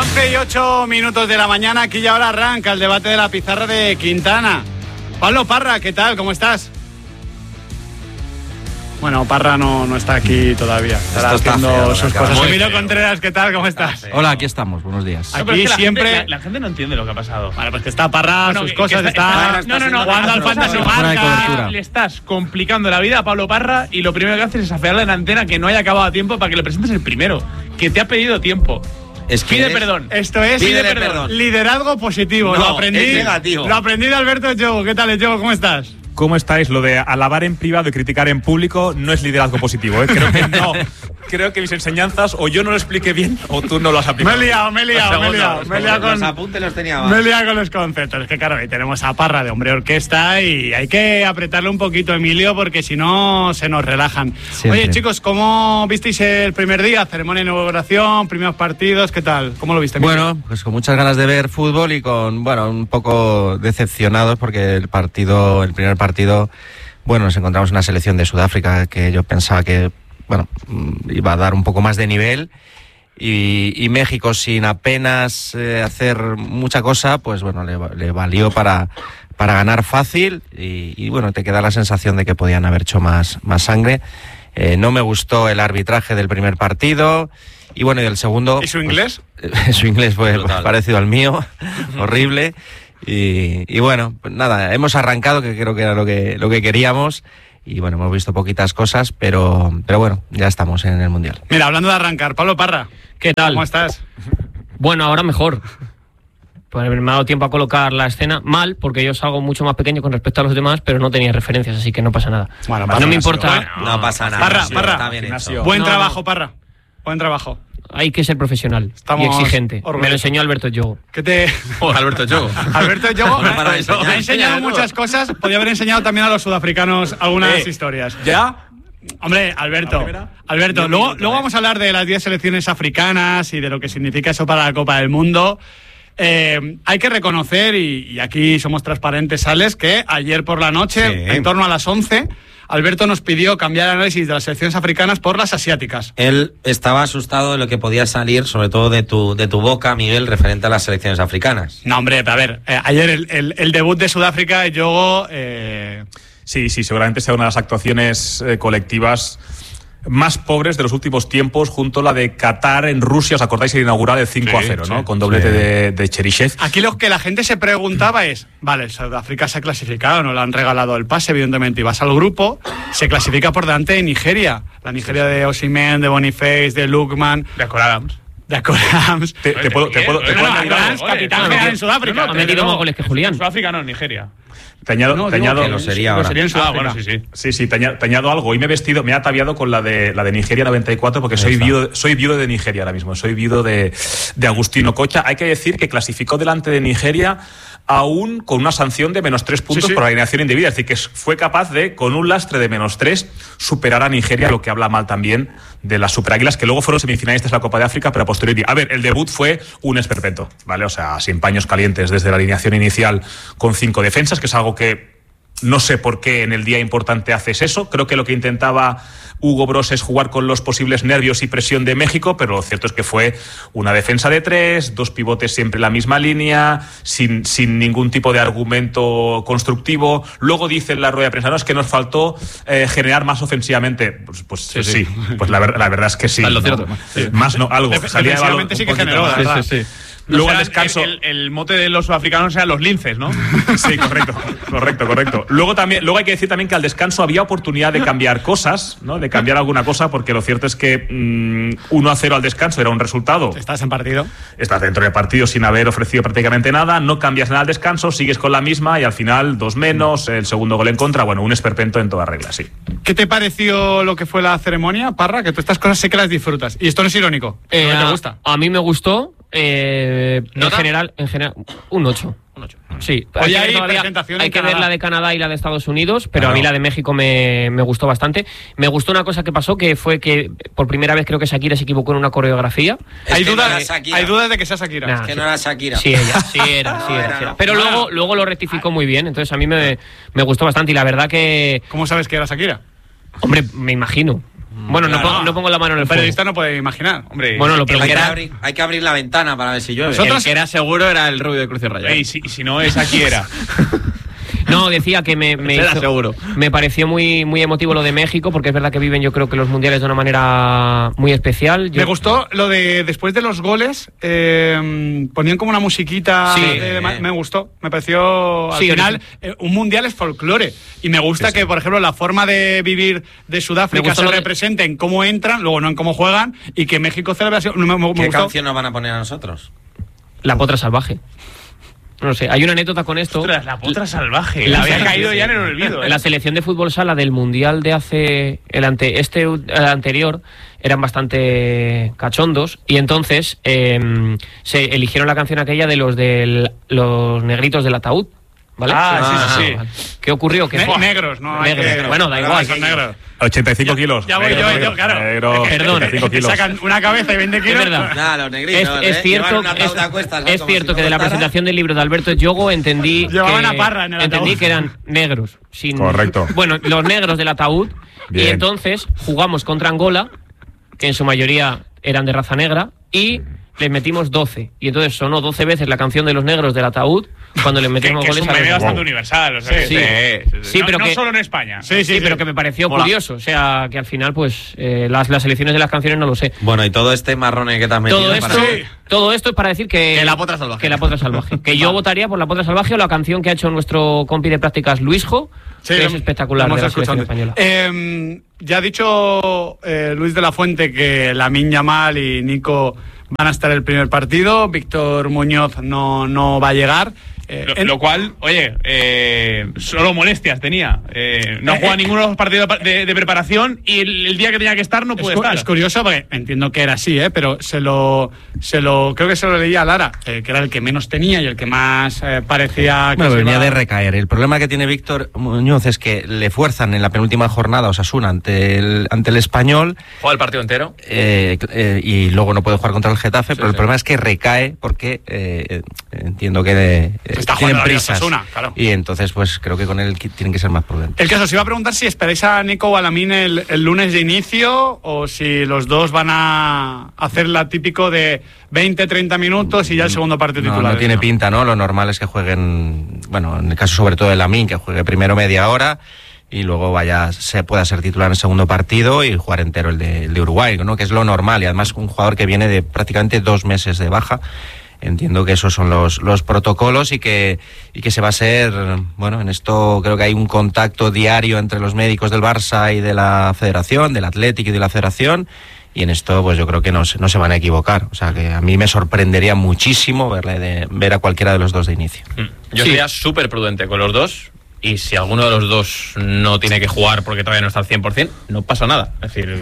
11:08 de la mañana, aquí y ahora arranca el debate de la pizarra de Quintana. Pablo Parra, ¿qué tal? ¿Cómo estás? Bueno, Parra no está aquí todavía. Estará haciendo sus cosas. Emilio Contreras, ¿qué tal? ¿Cómo estás? Hola, aquí estamos. Buenos días. Aquí siempre... La gente no entiende lo que ha pasado. Vale, pues que está Parra, sus cosas, está jugando al Fantasy Marca. Le estás complicando la vida a Pablo Parra y lo primero que haces es afearle en antena que no haya acabado a tiempo para que le presentes el primero. Que te ha pedido tiempo. Pide perdón. Esto es liderazgo positivo. No, lo aprendí de Alberto Yogo. ¿Qué tal, Yogo? ¿Cómo estás? ¿Cómo estáis? Lo de alabar en privado y criticar en público no es liderazgo positivo, ¿eh? Creo que no. Creo que mis enseñanzas o yo no lo expliqué bien o tú no lo has aplicado. Me he liado Los apuntes los tenía mal. Me he liado con los conceptos. Es que claro, ahí tenemos a Parra de hombre orquesta y hay que apretarle un poquito, Emilio, porque si no se nos relajan. Siempre. Oye, chicos, ¿cómo visteis el primer día? Ceremonia de inauguración, primeros partidos, ¿qué tal? ¿Cómo lo viste, Emilio? Bueno, pues con muchas ganas de ver fútbol y con, un poco decepcionados porque el primer partido, nos encontramos una selección de Sudáfrica que yo pensaba que, iba a dar un poco más de nivel y México sin apenas hacer mucha cosa, pues le valió para ganar fácil y te queda la sensación de que podían haber hecho más sangre. No me gustó el arbitraje del primer partido y del segundo... ¿Y su inglés? Su inglés fue parecido al mío, horrible. Y pues nada, hemos arrancado, que creo que era lo que queríamos. Y hemos visto poquitas cosas, pero ya estamos en el Mundial. Mira, hablando de arrancar, Pablo Parra, ¿qué tal? ¿Cómo estás? Bueno, ahora mejor. Pues me ha dado tiempo a colocar la escena mal, porque yo salgo mucho más pequeño con respecto a los demás, pero no tenía referencias, así que no pasa nada. Bueno, no me importa. No pasa nada. Parra, está bien hecho. Buen trabajo, Parra. Buen trabajo. Hay que ser profesional y exigente. Me lo enseñó Alberto Yogo. ¿Qué te...? Alberto Yogo. Alberto Yogo me ha enseñado muchas cosas. Podría haber enseñado también a los sudafricanos algunas historias. ¿Ya? Hombre, Alberto, luego vamos a hablar de las 10 selecciones africanas y de lo que significa eso para la Copa del Mundo. Hay que reconocer, y aquí somos transparentes, Alex, que ayer por la noche, en torno a las 11... Alberto nos pidió cambiar el análisis de las selecciones africanas por las asiáticas. Él estaba asustado de lo que podía salir, sobre todo de tu boca, Miguel, referente a las selecciones africanas. No, hombre, a ver, ayer el debut de Sudáfrica, Yogo... Sí, seguramente sea una de las actuaciones colectivas más pobres de los últimos tiempos, junto a la de Qatar en Rusia. ¿Os acordáis el inaugural del 5-0, ¿no? Con doblete de Cheryshev. Aquí lo que la gente se preguntaba es, vale, Sudáfrica se ha clasificado, no le han regalado el pase, evidentemente, y vas al grupo, se clasifica por delante de Nigeria. La Nigeria de Osimhen, de Boniface, de Lookman, de Akor Adams. Te puedo añadir algo. Capitán general en Sudáfrica. Ha metido más goles que Julián. Sudáfrica no, Nigeria. Te añado que lo sería ahora. En Sudáfrica. Sí, te añado algo. Hoy me he ataviado con la de Nigeria 94 porque soy viudo de Nigeria ahora mismo. Soy viudo de Agustino Cocha. Hay que decir que clasificó delante de Nigeria aún con una sanción de -3 puntos por alineación indebida. Es decir, que fue capaz de, con un lastre de -3, superar a Nigeria, lo que habla mal también de las Superáguilas, que luego fueron semifinalistas de la Copa de África, pero a posteriori. A ver, el debut fue un esperpento, ¿vale? O sea, sin paños calientes desde la alineación inicial con 5 defensas, que es algo que no sé por qué en el día importante haces eso. Creo que lo que intentaba Hugo Broos es jugar con los posibles nervios y presión de México, pero lo cierto es que fue una defensa de 3, 2 pivotes siempre en la misma línea, sin ningún tipo de argumento constructivo. Luego dice en la rueda de prensa, no, es que nos faltó generar más ofensivamente. Pues sí. Pues la verdad es que sí. Lo cierto. Más no, algo. Salía de balón, sí que generó, la verdad. Sí. Luego al descanso el mote de los sudafricanos eran los linces, ¿no? Sí, correcto. Luego hay que decir también que al descanso había oportunidad de cambiar cosas, ¿no? De cambiar alguna cosa, porque lo cierto es que 1-0 al descanso era un resultado. Estás en partido. Estás dentro del partido sin haber ofrecido prácticamente nada, no cambias nada al descanso, sigues con la misma y al final 2 menos, el segundo gol en contra, un esperpento en toda regla, sí. ¿Qué te pareció lo que fue la ceremonia, Parra? Que tú estas cosas sé que las disfrutas. Y esto no es irónico. ¿No te gusta? A mí me gustó. En general, un 8. Sí, hay que ver la de Canadá y la de Estados Unidos, pero a mí la de México me gustó bastante. Me gustó una cosa que pasó, que fue que por primera vez creo que Shakira se equivocó en una coreografía. Hay dudas de que sea Shakira. Es que no era Shakira. Sí, ella, sí era. Pero luego lo rectificó muy bien, entonces a mí me gustó bastante y la verdad que... ¿Cómo sabes que era Shakira? Hombre, me imagino. Bueno, no pongo la mano en el fuego. El periodista no puede imaginar. Hombre, bueno, hay que abrir la ventana para ver si llueve. El que era seguro era el rubio de Cruz y Raya. Y si no es, aquí era. No, decía que me pareció muy, muy emotivo lo de México, porque es verdad que viven, yo creo que los mundiales de una manera muy especial. Me gustó lo de después de los goles, ponían como una musiquita. Sí, me gustó. Me pareció, al final, un mundial es folclore. Y me gusta que, por ejemplo, la forma de vivir de Sudáfrica se represente en cómo entran, luego no en cómo juegan, y que México celebre así. ¿Qué canción nos van a poner a nosotros? La Potra Salvaje. No sé, hay una anécdota con esto. Ostras, la Potra Salvaje. La había caído ya en el olvido. La selección de fútbol sala del mundial de el anterior eran bastante cachondos, y entonces se eligieron la canción aquella de los negritos del ataúd. ¿Vale? Sí. ¿Qué ocurrió? Que negros, ¿no? Negros. Bueno, da igual. Son negros. 85 kilos. Ya voy yo, claro. Negro, perdón. 85 kilos. Sacan una cabeza y 20 kilos. Es verdad. Nada, los negritos. Es cierto que de la presentación del libro de Alberto Yogo entendí que eran negros. Correcto. Bueno, los negros del ataúd. Bien. Y entonces jugamos contra Angola, que en su mayoría eran de raza negra, y les metimos 12. Y entonces sonó 12 veces la canción de los negros del ataúd cuando les metimos goles a los. Es un meme bastante universal. O sea, sí, pero no solo en España. Sí, pero que me pareció curioso. O sea, que al final, pues, las elecciones de las canciones no lo sé. Bueno, y todo este marrone que te has metido. Todo esto es para decir que la Potra Salvaje. Que la Potra Salvaje. Que yo votaría por la Potra Salvaje o la canción que ha hecho nuestro compi de prácticas Luisjo, que es espectacular de la selección española. Ya ha dicho Luis de la Fuente que Lamine Yamal y Nico van a estar el primer partido. Víctor Muñoz no va a llegar. Lo cual, oye, solo molestias tenía. No juega ninguno de los partidos de preparación, y el día que tenía que estar no puede estar. Es curioso porque entiendo que era así, pero creo que se lo leía a Lara, que era el que menos tenía y el que más parecía que venía de recaer. El problema que tiene Víctor Muñoz es que le fuerzan en la penúltima jornada Osasuna ante el Español. Juega el partido entero. Y luego no puede jugar contra el Getafe, pero el problema es que recae porque entiendo que tienen prisas. Osasuna, claro. Y entonces pues creo que con él tienen que ser más prudentes. El caso, os iba a preguntar si esperáis a Nico o a Lamine el lunes de inicio, o si los dos van a hacer la típico de 20-30 minutos y ya el segundo partido titular. No tiene pinta, ¿no? Lo normal es que jueguen, bueno, en el caso sobre todo de Lamine, que juegue primero media hora y luego se pueda ser titular en el segundo partido y jugar entero el de Uruguay, ¿no? Que es lo normal, y además un jugador que viene de prácticamente 2 meses de baja. Entiendo que esos son los protocolos y que se va a ser, bueno, en esto creo que hay un contacto diario entre los médicos del Barça y de la Federación, del Athletic y de la Federación, y en esto pues yo creo que no se van a equivocar. O sea que a mí me sorprendería muchísimo ver a cualquiera de los dos de inicio. Yo sería súper prudente con los dos. Y si alguno de los dos no tiene que jugar porque todavía no está al 100%, no pasa nada. Es decir,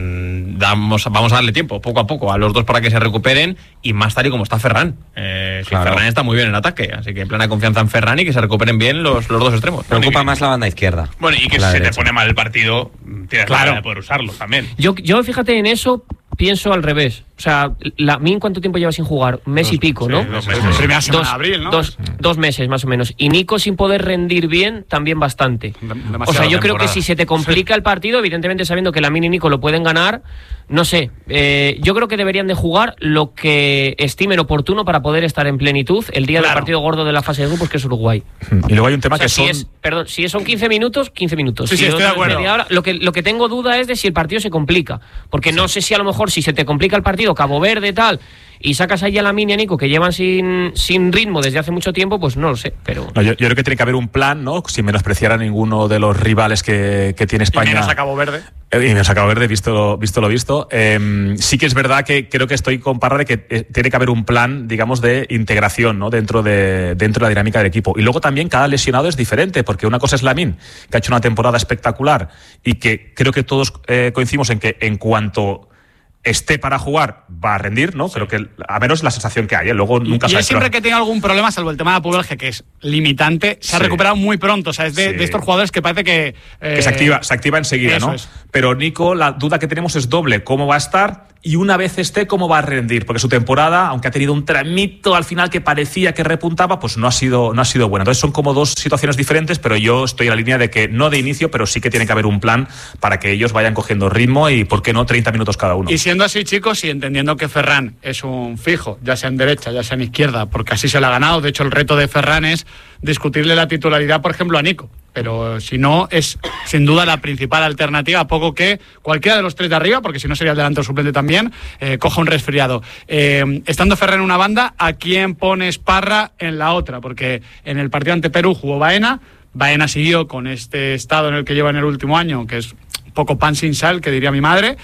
vamos a darle tiempo, poco a poco, a los dos para que se recuperen, y más tal y como está Ferran. Claro. Ferran está muy bien en ataque, así que plena confianza en Ferran y que se recuperen bien los dos extremos. Preocupa más la banda izquierda. Bueno, y que si se te pone mal el partido, tienes la manera de poder usarlo también. Yo fíjate, en eso pienso al revés. O sea, Lamine, ¿cuánto tiempo lleva sin jugar? Un mes y pico, ¿no? 2 meses. Primera semana de abril, ¿no? 2 meses más o menos. Y Nico, sin poder rendir bien, también bastante. O sea, yo creo que si se te complica el partido, evidentemente sabiendo que Lamine y Nico lo pueden ganar, no sé, yo creo que deberían de jugar lo que estimen oportuno para poder estar en plenitud el día del partido gordo de la fase de grupos, que es Uruguay. Y luego hay un tema, o sea, si son 15 minutos, 15 minutos. Sí, estoy de acuerdo. Media hora, lo que tengo duda es de si el partido se complica, porque no sé si a lo mejor si se te complica el partido, Cabo Verde, tal, y sacas ahí a Lamine y a Nico, que llevan sin ritmo desde hace mucho tiempo, pues no lo sé. Pero no, yo creo que tiene que haber un plan, ¿no? Sin menospreciar a ninguno de los rivales que tiene España. Y menos a Cabo Verde. Y menos a Cabo Verde, visto lo visto. Sí que es verdad que creo que estoy con Parra de que tiene que haber un plan, digamos, de integración, ¿no? Dentro de la dinámica del equipo. Y luego también cada lesionado es diferente, porque una cosa es Lamine, que ha hecho una temporada espectacular y que creo que todos coincidimos en que en cuanto esté para jugar, va a rendir, ¿no? Sí. Creo que a menos la sensación que hay, ¿eh? Luego nunca sabes. Y siempre que tiene algún problema, salvo el tema de la pubalgia, que es limitante, se ha recuperado muy pronto. O sea, es de estos jugadores que parece que se activa enseguida, ¿no? Pero Nico, la duda que tenemos es doble, ¿cómo va a estar? Y una vez esté, ¿cómo va a rendir? Porque su temporada, aunque ha tenido un tramito al final que parecía que repuntaba, pues no ha sido buena. Entonces son como dos situaciones diferentes, pero yo estoy en la línea de que no de inicio, pero sí que tiene que haber un plan para que ellos vayan cogiendo ritmo y, ¿por qué no, 30 minutos cada uno? Y siendo así, chicos, y entendiendo que Ferran es un fijo, ya sea en derecha, ya sea en izquierda, porque así se lo ha ganado. De hecho, el reto de Ferran es discutirle la titularidad, por ejemplo, a Nico. Pero si no, es sin duda la principal alternativa, a poco que cualquiera de los tres de arriba, porque si no sería el delantero suplente también, coja un resfriado. Estando Ferran en una banda, ¿a quién pones Parra en la otra? Porque en el partido ante Perú jugó Baena siguió con este estado en el que lleva en el último año, que es poco pan sin sal, que diría mi madre.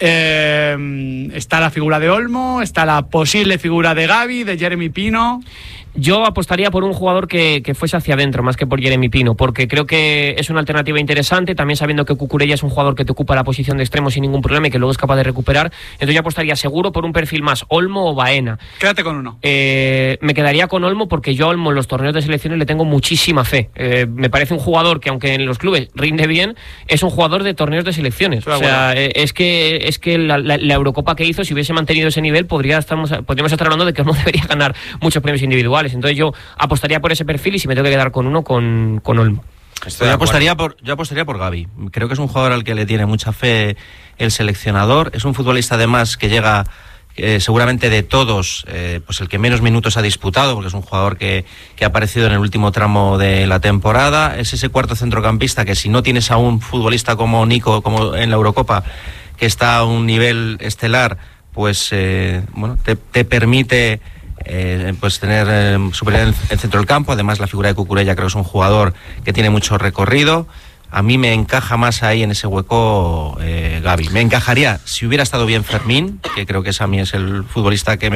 Está la figura de Olmo, está la posible figura de Gavi, de Jeremy Pino. Yo apostaría por un jugador que fuese hacia adentro, más que por Jeremy Pino, porque creo que es una alternativa interesante, también sabiendo que Cucurella es un jugador que te ocupa la posición de extremo sin ningún problema y que luego es capaz de recuperar. Entonces yo apostaría seguro por un perfil más Olmo o Baena. Quédate con uno. Me quedaría con Olmo, porque yo a Olmo en los torneos de selecciones le tengo muchísima fe. Me parece un jugador que, aunque en los clubes rinde bien, es un jugador de torneos de selecciones. O sea, es que la Eurocopa que hizo, si hubiese mantenido ese nivel, podríamos estar hablando de que Olmo debería ganar muchos premios individuales. Entonces yo apostaría por ese perfil, y si me tengo que quedar con uno, con Olmo. Yo apostaría por Gavi. Creo que es un jugador al que le tiene mucha fe el seleccionador. Es un futbolista además que llega seguramente de todos, pues el que menos minutos ha disputado, porque es un jugador que ha aparecido en el último tramo de la temporada. Es ese cuarto centrocampista que, si no tienes a un futbolista como Nico, como en la Eurocopa, que está a un nivel estelar, pues te permite pues tener superioridad en el centro del campo. Además, la figura de Cucurella creo que es un jugador que tiene mucho recorrido. A mí me encaja más ahí en ese hueco Gavi. Me encajaría si hubiera estado bien Fermín, que creo que a mí es el futbolista que